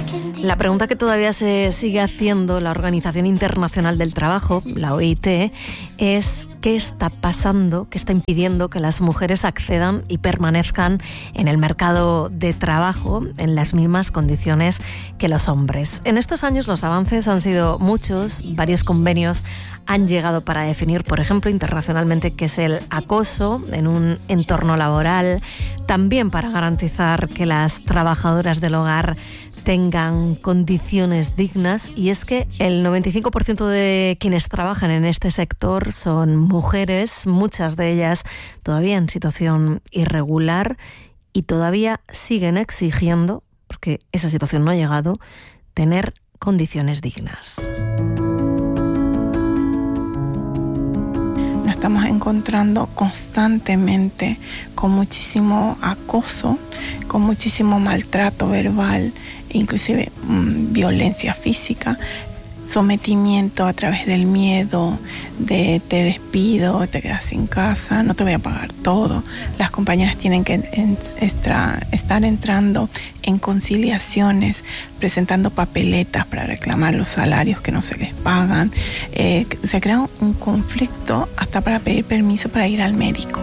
La pregunta que todavía se sigue haciendo la Organización Internacional del Trabajo, la OIT, es qué está pasando, qué está impidiendo que las mujeres accedan y permanezcan en el mercado de trabajo en las mismas condiciones que los hombres. En estos años los avances han sido muchos, varios convenios han llegado para definir, por ejemplo, internacionalmente qué es el acoso en un entorno laboral, también para garantizar que las trabajadoras del hogar tengan condiciones dignas, y es que el 95% de quienes trabajan en este sector son mujeres, muchas de ellas todavía en situación irregular, y todavía siguen exigiendo, porque esa situación no ha llegado, tener condiciones dignas. Nos estamos encontrando constantemente con muchísimo acoso, con muchísimo maltrato verbal, inclusive violencia física, sometimiento a través del miedo, de te despido, te quedas sin casa, no te voy a pagar todo. Las compañeras tienen que estar entrando en conciliaciones, presentando papeletas para reclamar los salarios que no se les pagan. Se crea un conflicto hasta para pedir permiso para ir al médico.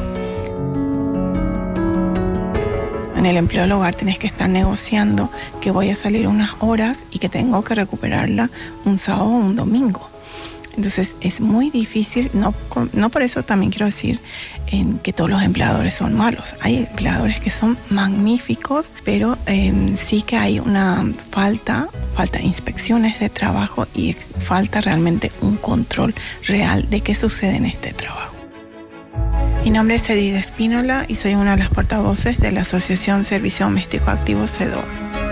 En el empleo del hogar tenés que estar negociando que voy a salir unas horas y que tengo que recuperarla un sábado o un domingo. Entonces es muy difícil, no por eso también quiero decir que todos los empleadores son malos. Hay empleadores que son magníficos, pero sí que hay una falta de inspecciones de trabajo y falta realmente un control real de qué sucede en este trabajo. Mi nombre es Edith Espínola y soy una de las portavoces de la Asociación Servicio Doméstico Activo CEDOR.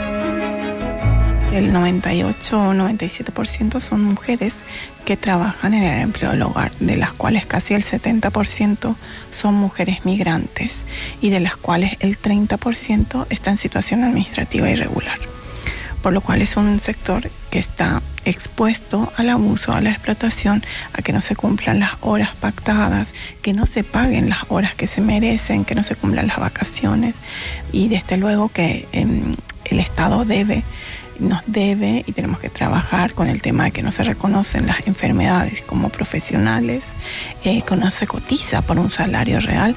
El 98 o 97% son mujeres que trabajan en el empleo del hogar, de las cuales casi el 70% son mujeres migrantes y de las cuales el 30% está en situación administrativa irregular. Por lo cual es un sector que está expuesto al abuso, a la explotación, a que no se cumplan las horas pactadas, que no se paguen las horas que se merecen, que no se cumplan las vacaciones, y desde luego que el Estado nos debe y tenemos que trabajar con el tema de que no se reconocen las enfermedades como profesionales, que no se cotiza por un salario real.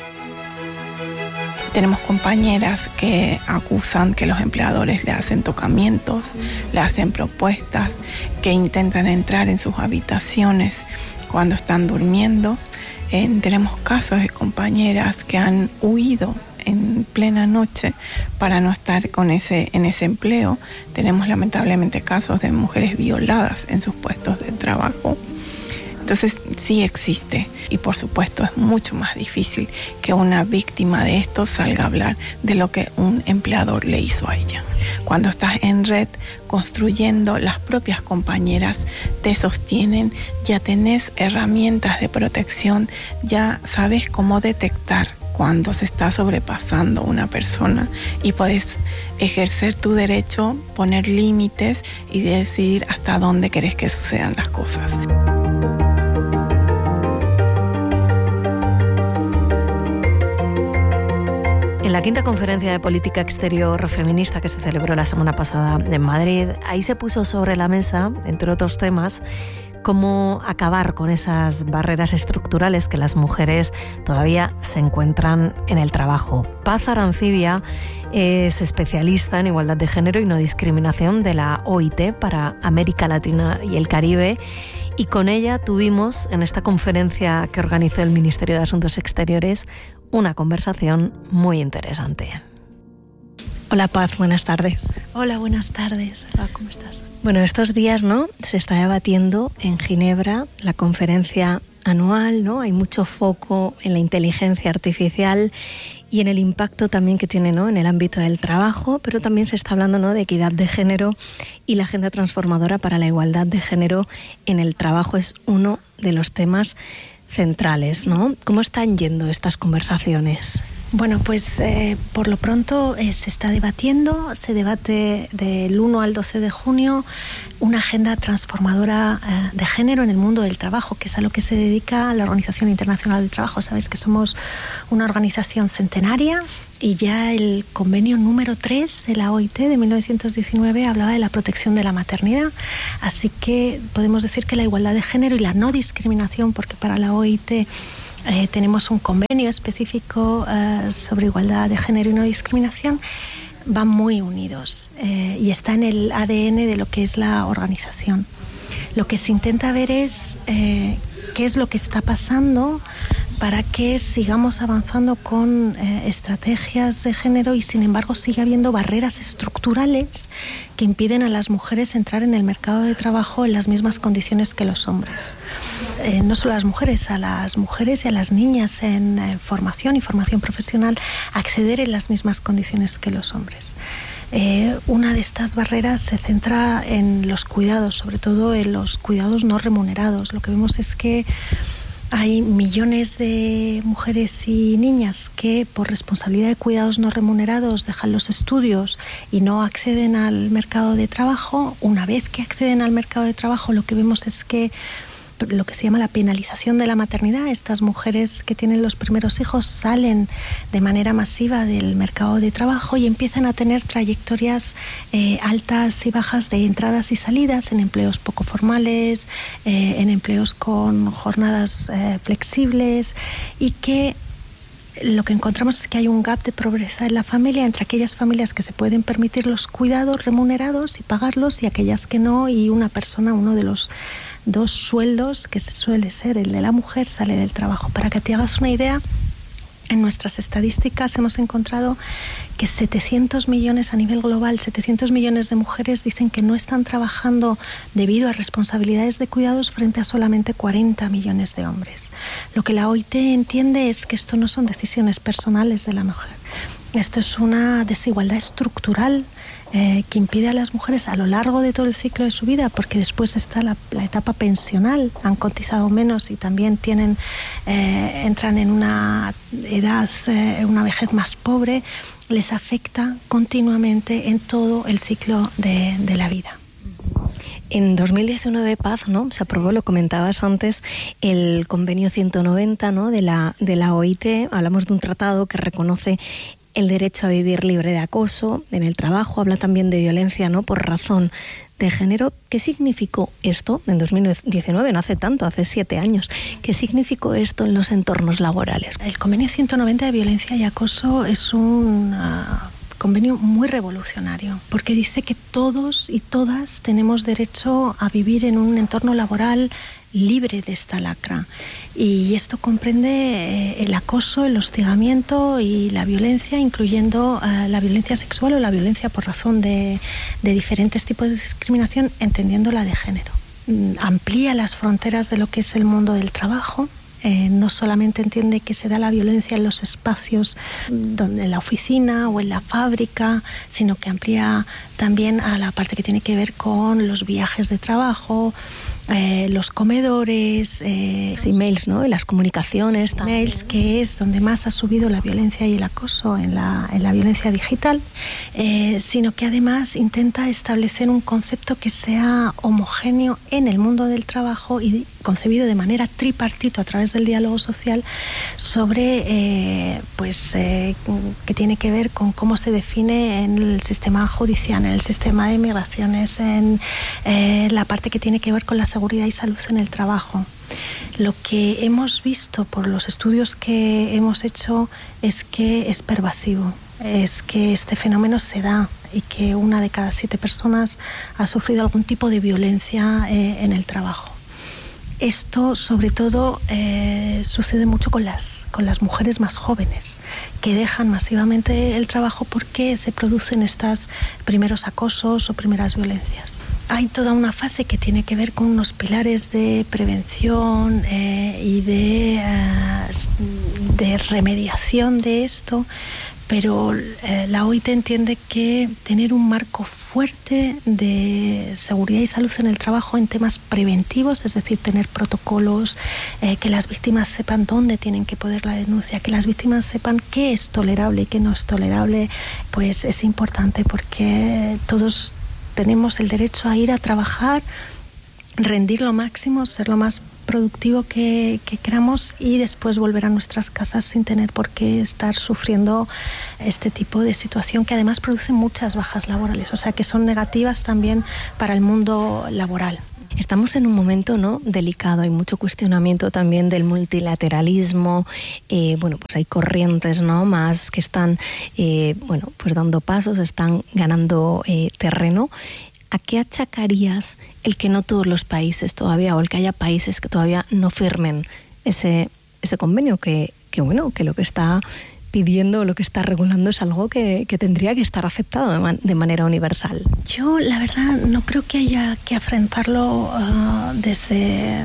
Tenemos compañeras que acusan que los empleadores le hacen tocamientos, le hacen propuestas, que intentan entrar en sus habitaciones cuando están durmiendo. Tenemos casos de compañeras que han huido en plena noche para no estar en ese empleo. Tenemos lamentablemente casos de mujeres violadas en sus puestos de trabajo. Entonces sí existe, y por supuesto es mucho más difícil que una víctima de esto salga a hablar de lo que un empleador le hizo a ella. Cuando estás en red construyendo, las propias compañeras te sostienen, ya tenés herramientas de protección, ya sabes cómo detectar cuando se está sobrepasando una persona y podés ejercer tu derecho, poner límites y decidir hasta dónde querés que sucedan las cosas. En la quinta conferencia de política exterior feminista que se celebró la semana pasada en Madrid, ahí se puso sobre la mesa, entre otros temas, cómo acabar con esas barreras estructurales que las mujeres todavía se encuentran en el trabajo. Paz Arancibia es especialista en igualdad de género y no discriminación de la OIT para América Latina y el Caribe, y con ella tuvimos, en esta conferencia que organizó el Ministerio de Asuntos Exteriores, una conversación muy interesante. Hola Paz, buenas tardes. Hola, buenas tardes. Hola, ¿cómo estás? Bueno, estos días, ¿no?, se está debatiendo en Ginebra la conferencia anual, ¿no? Hay mucho foco en la inteligencia artificial y en el impacto también que tiene, ¿no?, en el ámbito del trabajo, pero también se está hablando, ¿no?, de equidad de género, y la agenda transformadora para la igualdad de género en el trabajo es uno de los temas centrales, ¿no? ¿Cómo están yendo estas conversaciones? Bueno, pues por lo pronto se debate del 1 al 12 de junio una agenda transformadora de género en el mundo del trabajo, que es a lo que se dedica la Organización Internacional del Trabajo. Sabes que somos una organización centenaria y ya el convenio número 3 de la OIT de 1919 hablaba de la protección de la maternidad. Así que podemos decir que la igualdad de género y la no discriminación, porque para la OIT tenemos un convenio específico sobre igualdad de género y no discriminación, van muy unidos y está en el ADN de lo que es la organización. Lo que se intenta ver es qué es lo que está pasando para que sigamos avanzando con estrategias de género y sin embargo sigue habiendo barreras estructurales que impiden a las mujeres entrar en el mercado de trabajo en las mismas condiciones que los hombres. No solo a las mujeres y a las niñas en formación y formación profesional acceder en las mismas condiciones que los hombres. Una de estas barreras se centra en los cuidados, sobre todo en los cuidados no remunerados. Lo que vemos es que hay millones de mujeres y niñas que por responsabilidad de cuidados no remunerados dejan los estudios y no acceden al mercado de trabajo. Una vez que acceden al mercado de trabajo, lo que vemos es que lo que se llama la penalización de la maternidad. Estas mujeres que tienen los primeros hijos salen de manera masiva del mercado de trabajo y empiezan a tener trayectorias altas y bajas de entradas y salidas en empleos poco formales, en empleos con jornadas flexibles, y que lo que encontramos es que hay un gap de pobreza en la familia entre aquellas familias que se pueden permitir los cuidados remunerados y pagarlos y aquellas que no, y uno de los dos sueldos, que suele ser el de la mujer, sale del trabajo. Para que te hagas una idea, en nuestras estadísticas hemos encontrado que 700 millones a nivel global, 700 millones de mujeres dicen que no están trabajando debido a responsabilidades de cuidados frente a solamente 40 millones de hombres. Lo que la OIT entiende es que esto no son decisiones personales de la mujer. Esto es una desigualdad estructural que impide a las mujeres a lo largo de todo el ciclo de su vida, porque después está la etapa pensional, han cotizado menos y también entran en una edad, una vejez más pobre, les afecta continuamente en todo el ciclo de la vida. En 2019, Paz, ¿no? Se aprobó, lo comentabas antes, el convenio 190, ¿no? de la OIT. Hablamos de un tratado que reconoce el derecho a vivir libre de acoso en el trabajo. Habla también de violencia, ¿no? por razón de género. ¿Qué significó esto en 2019? No hace tanto, hace 7 años. ¿Qué significó esto en los entornos laborales? El convenio 190 de violencia y acoso es un convenio muy revolucionario, porque dice que todos y todas tenemos derecho a vivir en un entorno laboral libre de esta lacra. Y esto comprende el acoso, el hostigamiento y la violencia, incluyendo la violencia sexual o la violencia por razón de diferentes tipos de discriminación, entendiendo la de género. Amplía las fronteras de lo que es el mundo del trabajo. No solamente entiende que se da la violencia en los espacios en la oficina o en la fábrica, sino que amplía también a la parte que tiene que ver con los viajes de trabajo, los comedores, los emails, ¿no? Y las comunicaciones. Emails, que es donde más ha subido la violencia y el acoso en la violencia digital, sino que además intenta establecer un concepto que sea homogéneo en el mundo del trabajo y concebido de manera tripartito a través del diálogo social sobre que tiene que ver con cómo se define en el sistema judicial, en el sistema de migraciones, en la parte que tiene que ver con la seguridad y salud en el trabajo. Lo que hemos visto por los estudios que hemos hecho es que es pervasivo, es que este fenómeno se da y que 1 de cada 7 personas ha sufrido algún tipo de violencia en el trabajo. Esto, sobre todo, sucede mucho con las mujeres más jóvenes, que dejan masivamente el trabajo porque se producen estos primeros acosos o primeras violencias. Hay toda una fase que tiene que ver con unos pilares de prevención y de remediación de esto, pero la OIT entiende que tener un marco fuerte de seguridad y salud en el trabajo en temas preventivos, es decir, tener protocolos, que las víctimas sepan dónde tienen que poner la denuncia, que las víctimas sepan qué es tolerable y qué no es tolerable, pues es importante, porque todos tenemos el derecho a ir a trabajar, rendir lo máximo, ser lo más productivo que queramos y después volver a nuestras casas sin tener por qué estar sufriendo este tipo de situación, que además produce muchas bajas laborales, o sea que son negativas también para el mundo laboral. Estamos en un momento, ¿no?, delicado, hay mucho cuestionamiento también del multilateralismo, pues hay corrientes, ¿no?, más que están pues dando pasos, están ganando terreno. ¿A qué achacarías el que no todos los países todavía, o el que haya países que todavía no firmen ese convenio, que lo que está pidiendo, lo que está regulando es algo que tendría que estar aceptado de manera universal? Yo, la verdad, no creo que haya que afrontarlo desde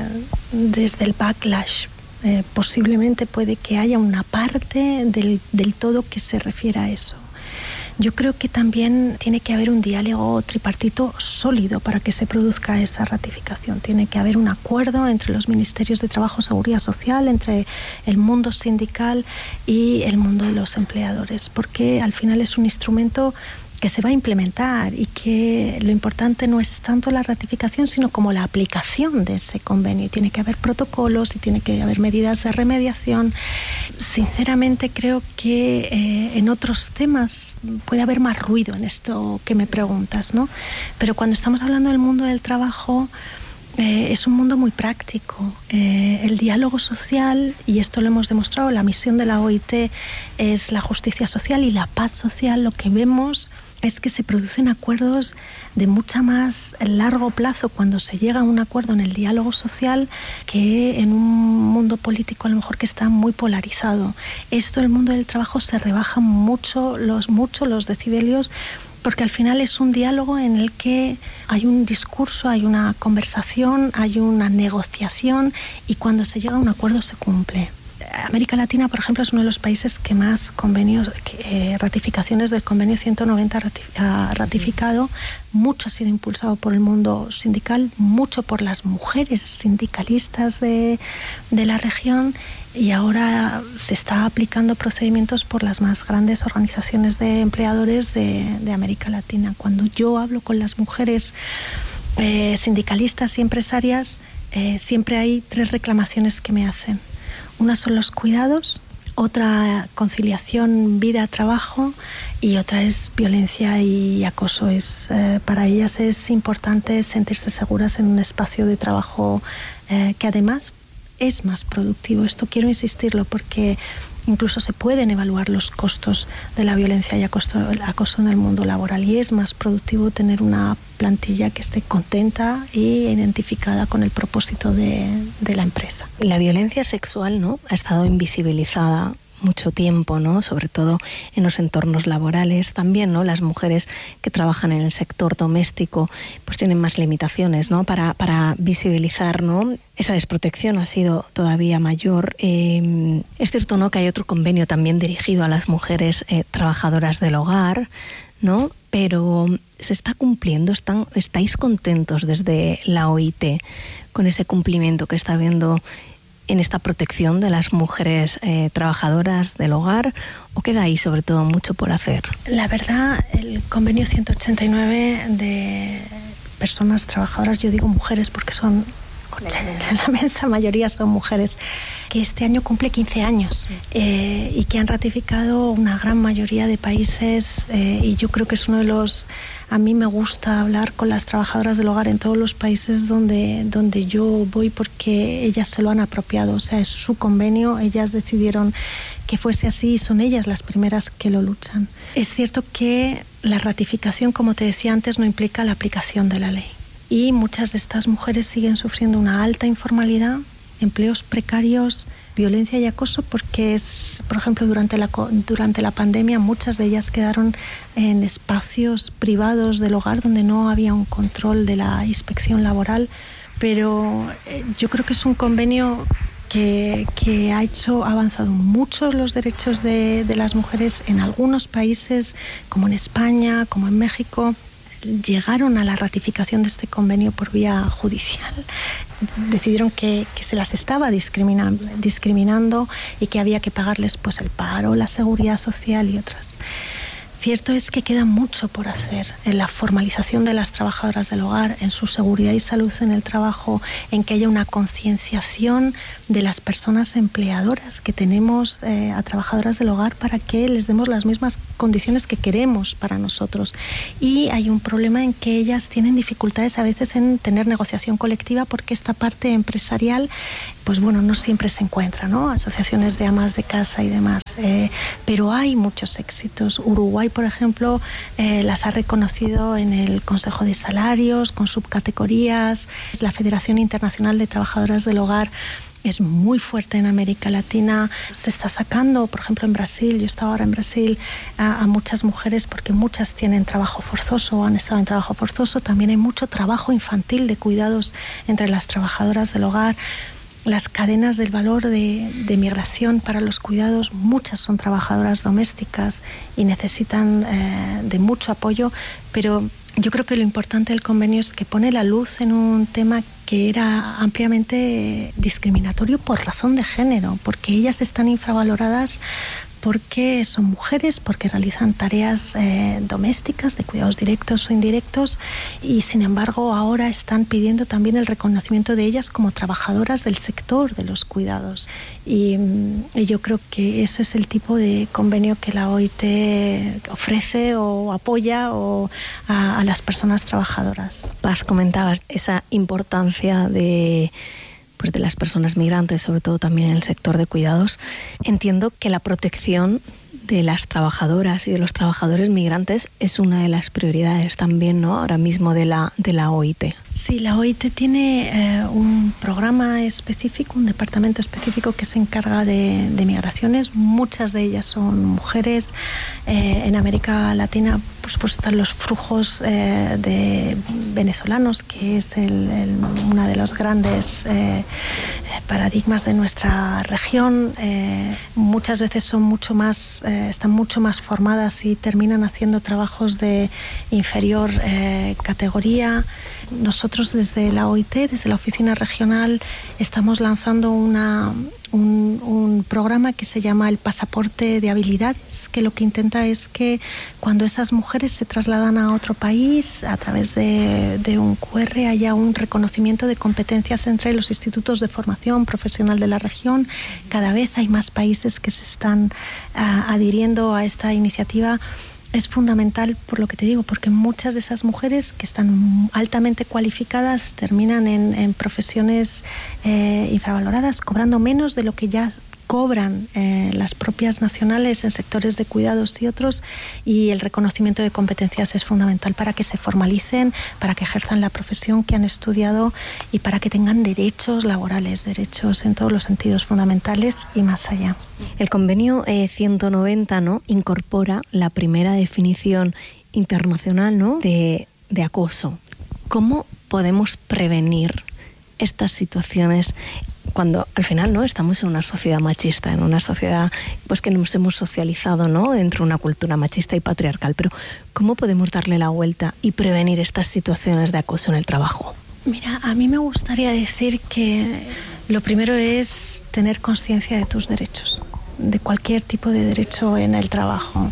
el backlash. Posiblemente puede que haya una parte del todo que se refiera a eso. Yo creo que también tiene que haber un diálogo tripartito sólido para que se produzca esa ratificación. Tiene que haber un acuerdo entre los ministerios de Trabajo y Seguridad Social, entre el mundo sindical y el mundo de los empleadores, porque al final es un instrumento que se va a implementar y que lo importante no es tanto la ratificación, sino como la aplicación de ese convenio. Y tiene que haber protocolos y tiene que haber medidas de remediación. Sinceramente creo que en otros temas puede haber más ruido en esto que me preguntas, ¿no? Pero cuando estamos hablando del mundo del trabajo, es un mundo muy práctico. El diálogo social, y esto lo hemos demostrado, la misión de la OIT es la justicia social y la paz social. Lo que vemos es que se producen acuerdos de mucha más largo plazo cuando se llega a un acuerdo en el diálogo social que en un mundo político a lo mejor que está muy polarizado. Esto, el mundo del trabajo, se rebajan mucho los decibelios, porque al final es un diálogo en el que hay un discurso, hay una conversación, hay una negociación, y cuando se llega a un acuerdo se cumple. América Latina, por ejemplo, es uno de los países que más ratificaciones del convenio 190 ha ratificado. Mucho ha sido impulsado por el mundo sindical, mucho por las mujeres sindicalistas de la región, y ahora se está aplicando procedimientos por las más grandes organizaciones de empleadores de América Latina. Cuando yo hablo con las mujeres sindicalistas y empresarias, siempre hay 3 reclamaciones que me hacen. Una son los cuidados, otra conciliación vida-trabajo, y otra es violencia y acoso. Para ellas es importante sentirse seguras en un espacio de trabajo que además es más productivo. Esto quiero insistirlo, porque incluso se pueden evaluar los costos de la violencia y acoso en el mundo laboral, y es más productivo tener una plantilla que esté contenta y identificada con el propósito de la empresa. La violencia sexual, ¿no?, ha estado invisibilizada mucho tiempo, ¿no?, sobre todo en los entornos laborales. También, ¿no?, las mujeres que trabajan en el sector doméstico pues tienen más limitaciones, ¿no?, para visibilizar, ¿no? Esa desprotección ha sido todavía mayor. Es cierto, ¿no?, que hay otro convenio también dirigido a las mujeres trabajadoras del hogar, ¿no? Pero ¿se está cumpliendo? ¿Estáis contentos desde la OIT con ese cumplimiento que está habiendo en esta protección de las mujeres trabajadoras del hogar, o queda ahí sobre todo mucho por hacer? La verdad, el convenio 189 de personas trabajadoras, yo digo mujeres porque son la inmensa mayoría son mujeres, que este año cumple 15 años y que han ratificado una gran mayoría de países, y yo creo que es uno de los... A mí me gusta hablar con las trabajadoras del hogar en todos los países donde yo voy, porque ellas se lo han apropiado. O sea, es su convenio, ellas decidieron que fuese así y son ellas las primeras que lo luchan. Es cierto que la ratificación, como te decía antes, no implica la aplicación de la ley. Y muchas de estas mujeres siguen sufriendo una alta informalidad, empleos precarios, violencia y acoso, porque por ejemplo, durante la pandemia muchas de ellas quedaron en espacios privados del hogar donde no había un control de la inspección laboral. Pero yo creo que es un convenio que ha avanzado mucho los derechos de las mujeres en algunos países, como en España, como en México. Llegaron a la ratificación de este convenio por vía judicial. Decidieron que se las estaba discriminando y que había que pagarles pues el paro, la seguridad social y otras. Cierto es que queda mucho por hacer en la formalización de las trabajadoras del hogar, en su seguridad y salud en el trabajo, en que haya una concienciación de las personas empleadoras que tenemos a trabajadoras del hogar para que les demos las mismas condiciones que queremos para nosotros. Y hay un problema en que ellas tienen dificultades a veces en tener negociación colectiva porque esta parte empresarial, pues bueno, no siempre se encuentra, ¿no? Asociaciones de amas de casa y demás. Pero hay muchos éxitos. Uruguay, por ejemplo, las ha reconocido en el Consejo de Salarios, con subcategorías. La Federación Internacional de Trabajadoras del Hogar es muy fuerte en América Latina. Se está sacando, por ejemplo, en Brasil, yo estaba ahora en Brasil, a muchas mujeres porque muchas tienen trabajo forzoso o han estado en trabajo forzoso. También hay mucho trabajo infantil de cuidados entre las trabajadoras del hogar. Las cadenas del valor de migración para los cuidados, muchas son trabajadoras domésticas y necesitan de mucho apoyo, pero yo creo que lo importante del convenio es que pone la luz en un tema que era ampliamente discriminatorio por razón de género, porque ellas están infravaloradas porque son mujeres, porque realizan tareas domésticas, de cuidados directos o indirectos, y sin embargo ahora están pidiendo también el reconocimiento de ellas como trabajadoras del sector de los cuidados. Y yo creo que eso es el tipo de convenio que la OIT ofrece o apoya a las personas trabajadoras. Paz, comentabas esa importancia de las personas migrantes, sobre todo también en el sector de cuidados. Entiendo que la protección de las trabajadoras y de los trabajadores migrantes es una de las prioridades también, ¿no?, ahora mismo de la OIT. Sí, la OIT tiene un programa específico, un departamento específico que se encarga de migraciones. Muchas de ellas son mujeres. En América Latina, por supuesto, están los flujos de venezolanos, que es una de los grandes paradigmas de nuestra región. Muchas veces son están mucho más formadas y terminan haciendo trabajos de inferior categoría. Nosotros desde la OIT, desde la oficina regional, estamos lanzando un programa que se llama el Pasaporte de Habilidades, que lo que intenta es que cuando esas mujeres se trasladan a otro país, a través de un QR, haya un reconocimiento de competencias entre los institutos de formación profesional de la región. Cada vez hay más países que se están adhiriendo a esta iniciativa. Es fundamental, por lo que te digo, porque muchas de esas mujeres que están altamente cualificadas terminan en profesiones infravaloradas, cobrando menos de lo que ya cobran las propias nacionales en sectores de cuidados y otros, y el reconocimiento de competencias es fundamental para que se formalicen, para que ejerzan la profesión que han estudiado y para que tengan derechos laborales, derechos en todos los sentidos fundamentales y más allá. El convenio 190, ¿no?, incorpora la primera definición internacional, ¿no?, de acoso. ¿Cómo podemos prevenir estas situaciones cuando al final, ¿no?, estamos en una sociedad machista, en una sociedad pues que nos hemos socializado, ¿no?, dentro de una cultura machista y patriarcal? Pero ¿cómo podemos darle la vuelta y prevenir estas situaciones de acoso en el trabajo? Mira, a mí me gustaría decir que lo primero es tener conciencia de tus derechos, de cualquier tipo de derecho en el trabajo.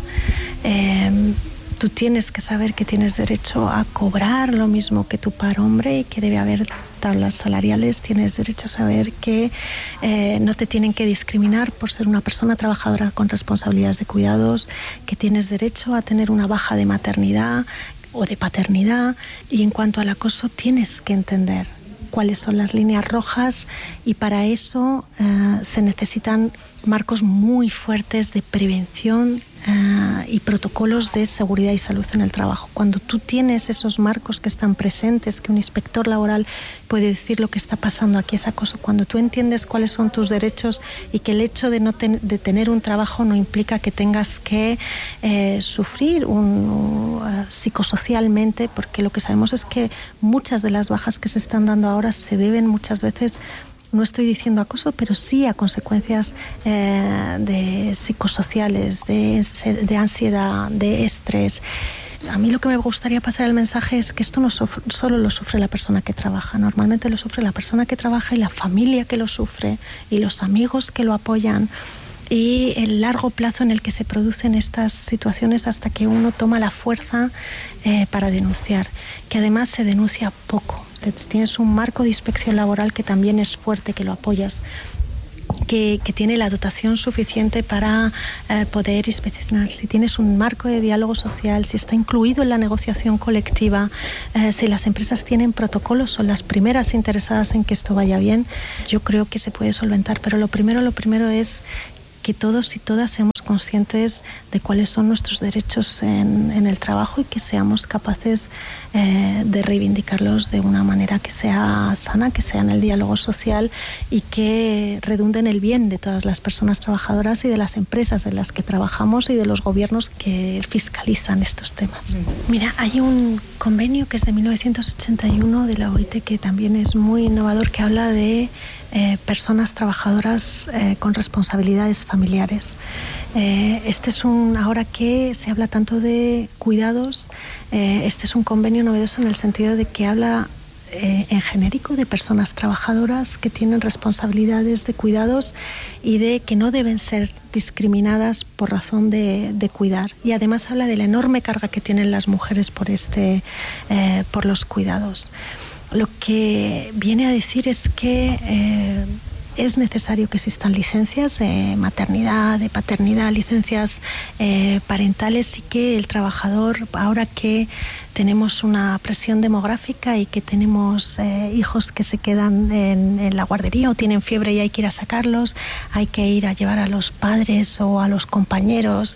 Tú tienes que saber que tienes derecho a cobrar lo mismo que tu par hombre y que debe haber tablas salariales. Tienes derecho a saber que no te tienen que discriminar por ser una persona trabajadora con responsabilidades de cuidados, que tienes derecho a tener una baja de maternidad o de paternidad. Y en cuanto al acoso, tienes que entender cuáles son las líneas rojas, y para eso se necesitan marcos muy fuertes de prevención y protocolos de seguridad y salud en el trabajo. Cuando tú tienes esos marcos que están presentes, que un inspector laboral puede decir lo que está pasando aquí es acoso, cuando tú entiendes cuáles son tus derechos y que el hecho de de tener un trabajo no implica que tengas que sufrir psicosocialmente, porque lo que sabemos es que muchas de las bajas que se están dando ahora se deben muchas veces no estoy diciendo acoso, pero sí a consecuencias de psicosociales, de ansiedad, de estrés. A mí lo que me gustaría pasar el mensaje es que esto no solo lo sufre la persona que trabaja, normalmente lo sufre la persona que trabaja y la familia que lo sufre y los amigos que lo apoyan y el largo plazo en el que se producen estas situaciones hasta que uno toma la fuerza para denunciar, que además se denuncia poco. Tienes un marco de inspección laboral que también es fuerte, que lo apoyas, que tiene la dotación suficiente para poder inspeccionar. Si tienes un marco de diálogo social, si está incluido en la negociación colectiva, si las empresas tienen protocolos, son las primeras interesadas en que esto vaya bien, yo creo que se puede solventar. Pero lo primero es que todos y todas seamos conscientes de cuáles son nuestros derechos en el trabajo y que seamos capaces de reivindicarlos de una manera que sea sana, que sea en el diálogo social y que redunde en el bien de todas las personas trabajadoras y de las empresas en las que trabajamos y de los gobiernos que fiscalizan estos temas. Mira, hay un convenio que es de 1981 de la OIT que también es muy innovador, que habla de personas trabajadoras con responsabilidades familiares. Este es ahora que se habla tanto de cuidados, este es un convenio novedoso en el sentido de que habla en genérico de personas trabajadoras que tienen responsabilidades de cuidados y de que no deben ser discriminadas por razón de cuidar. Y además habla de la enorme carga que tienen las mujeres por los cuidados. Lo que viene a decir es que es necesario que existan licencias de maternidad, de paternidad, licencias parentales, y que el trabajador, ahora que tenemos una presión demográfica y que tenemos hijos que se quedan en la guardería o tienen fiebre y hay que ir a sacarlos, hay que ir a llevar a los padres o a los compañeros,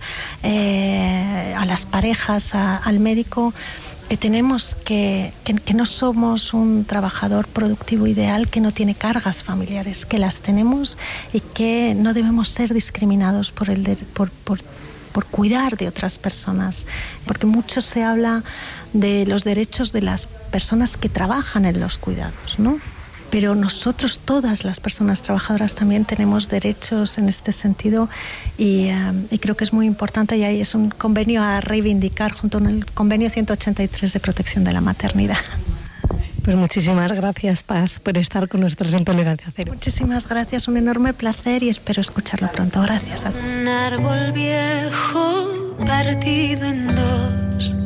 a las parejas, al médico, que tenemos que no somos un trabajador productivo ideal que no tiene cargas familiares, que las tenemos y que no debemos ser discriminados por cuidar de otras personas, porque mucho se habla de los derechos de las personas que trabajan en los cuidados, ¿no? Pero nosotros, todas las personas trabajadoras, también tenemos derechos en este sentido y creo que es muy importante, y ahí es un convenio a reivindicar junto con el convenio 183 de protección de la maternidad. Pues muchísimas gracias, Paz, por estar con nosotros en Tolerancia Cero. Muchísimas gracias, un enorme placer y espero escucharlo pronto. Gracias. Un árbol viejo partido en dos.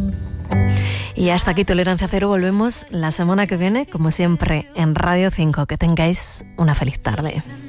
Y hasta aquí Tolerancia Cero, volvemos la semana que viene, como siempre, en Radio 5. Que tengáis una feliz tarde.